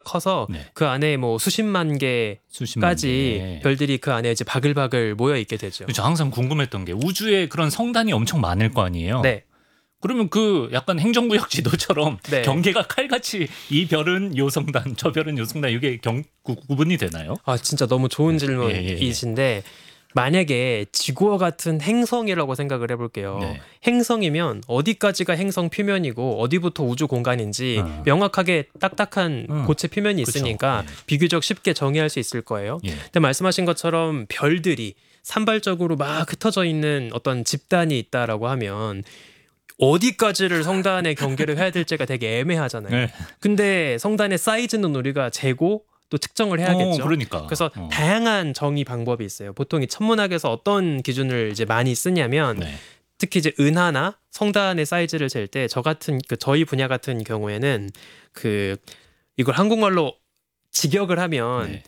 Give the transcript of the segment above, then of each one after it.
커서 네. 그 안에 뭐 수십만 개까지 별들이 그 안에 이제 바글바글 모여 있게 되죠. 저 항상 궁금했던 게 우주에 그런 성단이 엄청 많을 거 아니에요. 네. 그러면 그 약간 행정구역 지도처럼 네. 경계가 칼같이 이 별은 요 성단, 저 별은 요 성단 이게 구분이 되나요? 아 진짜 너무 좋은 질문이신데 만약에 지구와 같은 행성이라고 생각을 해볼게요. 네. 행성이면 어디까지가 행성 표면이고 어디부터 우주 공간인지 명확하게 딱딱한 고체 표면이 있으니까 그쵸. 비교적 쉽게 정의할 수 있을 거예요. 근데 말씀하신 것처럼 별들이 산발적으로 막 흩어져 있는 어떤 집단이 있다라고 하면 어디까지를 성단의 경계를 해야 될지가 되게 애매하잖아요. 네. 근데 성단의 사이즈는 우리가 재고 또 측정을 해야겠죠. 그러니까. 그래서 다양한 정의 방법이 있어요. 보통 이 천문학에서 어떤 기준을 이제 많이 쓰냐면 특히 이제 은하나 성단의 사이즈를 잴 때 저희 분야 같은 경우에는 이걸 한국말로 직역을 하면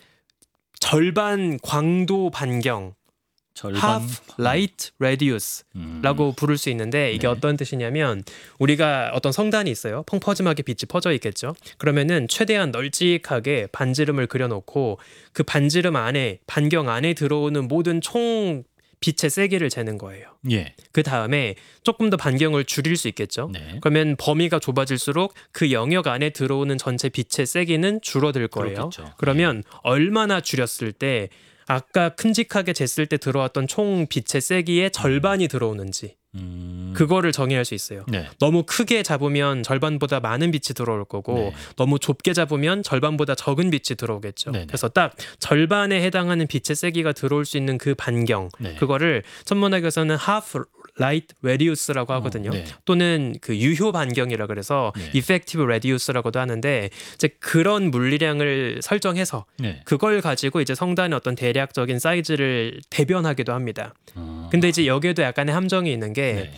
절반 광도 반경 half light radius라고 부를 수 있는데 이게 어떤 뜻이냐면 우리가 어떤 성단이 있어요. 펑퍼짐하게 빛이 퍼져 있겠죠. 그러면은 최대한 널찍하게 반지름을 그려놓고 그 반지름 안에 반경 안에 들어오는 모든 총 빛의 세기를 재는 거예요. 그 다음에 조금 더 반경을 줄일 수 있겠죠. 그러면 범위가 좁아질수록 그 영역 안에 들어오는 전체 빛의 세기는 줄어들 거예요. 그렇겠죠. 그러면 얼마나 줄였을 때 아까 큼직하게 쟀을 때 들어왔던 총 빛의 세기의 절반이 들어오는지 그거를 정의할 수 있어요. 너무 크게 잡으면 절반보다 많은 빛이 들어올 거고 너무 좁게 잡으면 절반보다 적은 빛이 들어오겠죠. 그래서 딱 절반에 해당하는 빛의 세기가 들어올 수 있는 그 반경 그거를 천문학에서는 half light radius라고 하거든요. 또는 그 유효 반경이라 그래서 effective radius라고도 하는데 이제 그런 물리량을 설정해서 그걸 가지고 이제 성단의 어떤 대략적인 사이즈를 대변하기도 합니다. 근데 이제 여기에도 약간의 함정이 있는 게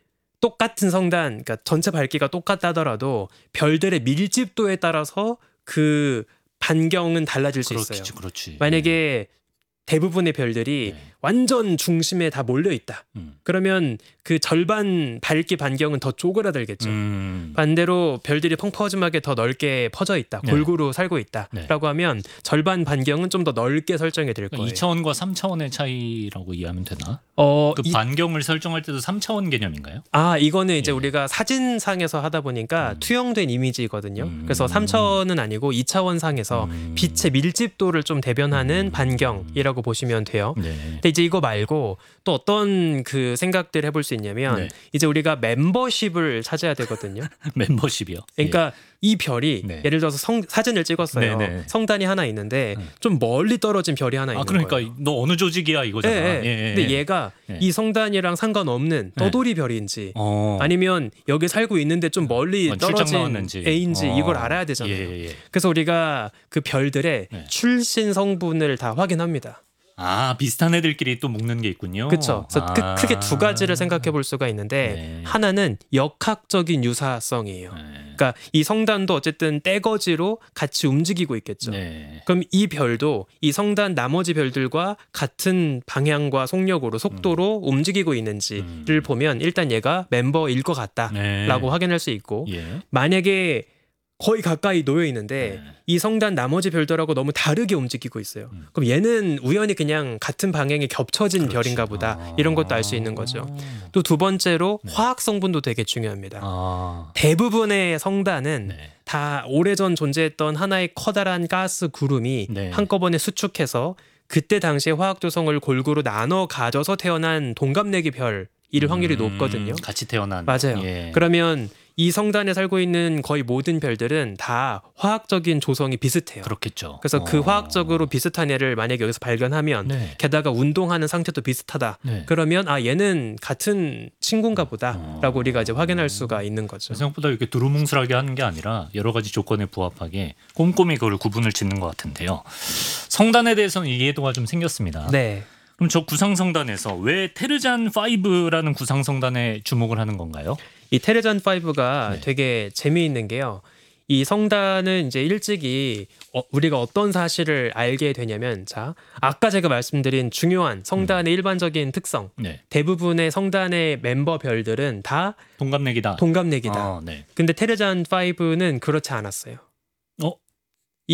똑같은 성단, 그러니까 전체 밝기가 똑같다더라도 별들의 밀집도에 따라서 그 반경은 달라질 수 있어요. 만약에 대부분의 별들이 완전 중심에 다 몰려 있다. 그러면 그 절반 밝기 반경은 더 쪼그라들겠죠. 반대로 별들이 펑퍼짐하게 더 넓게 퍼져 있다. 골고루 살고 있다라고 하면 절반 반경은 좀 더 넓게 설정이 될 거예요. 2차원과 3차원의 차이라고 이해하면 되나? 반경을 설정할 때도 3차원 개념인가요? 이거는 이제 우리가 사진상에서 하다 보니까 투영된 이미지거든요. 그래서 3차원은 아니고 2차원 상에서 빛의 밀집도를 좀 대변하는 반경이라고 보시면 돼요. 근데 이제 이거 말고 또 어떤 그 생각들을 해볼 수 있냐면 이제 우리가 멤버십을 찾아야 되거든요. 멤버십이요? 그러니까 이 별이 예를 들어서 사진을 찍었어요. 성단이 하나 있는데 좀 멀리 떨어진 별이 하나 있는 그러니까 거예요. 너 어느 조직이야 이거잖아. 근데 얘가 이 성단이랑 상관없는 떠돌이 별인지 아니면 여기 살고 있는데 좀 멀리 떨어진 애인지 이걸 알아야 되잖아요. 그래서 우리가 그 별들의 출신 성분을 다 확인합니다. 비슷한 애들끼리 또 묶는 게 있군요. 그렇죠. 그래서 크게 두 가지를 생각해 볼 수가 있는데 하나는 역학적인 유사성이에요. 그러니까 이 성단도 어쨌든 떼거지로 같이 움직이고 있겠죠. 그럼 이 별도 이 성단 나머지 별들과 같은 방향과 속도로 움직이고 있는지를 보면 일단 얘가 멤버일 것 같다라고 확인할 수 있고 만약에 거의 가까이 놓여 있는데 이 성단 나머지 별들하고 너무 다르게 움직이고 있어요. 그럼 얘는 우연히 그냥 같은 방향에 겹쳐진 별인가 보다 이런 것도 알 수 있는 거죠. 또 두 번째로 화학 성분도 되게 중요합니다. 대부분의 성단은 다 오래전 존재했던 하나의 커다란 가스 구름이 한꺼번에 수축해서 그때 당시에 화학 조성을 골고루 나눠 가져서 태어난 동갑내기 별일 확률이 높거든요. 같이 태어난. 맞아요. 그러면 이 성단에 살고 있는 거의 모든 별들은 다 화학적인 조성이 비슷해요. 그렇겠죠. 그래서 그 화학적으로 비슷한 애를 만약에 여기서 발견하면 게다가 운동하는 상태도 비슷하다. 그러면 얘는 같은 친구인가 보다라고 우리가 이제 확인할 수가 있는 거죠. 생각보다 이렇게 두루뭉술하게 하는 게 아니라 여러 가지 조건에 부합하게 꼼꼼히 그걸 구분을 짓는 것 같은데요. 성단에 대해서는 이해도가 좀 생겼습니다. 그럼 저 구상성단에서 왜 테르잔 5라는 구상성단에 주목을 하는 건가요? 이 테르잔 5가 되게 재미있는 게요. 이 성단은 이제 일찍이 우리가 어떤 사실을 알게 되냐면 아까 제가 말씀드린 중요한 성단의 일반적인 특성 대부분의 성단의 멤버 별들은 다 동갑내기다. 근데 테르잔 5는 그렇지 않았어요.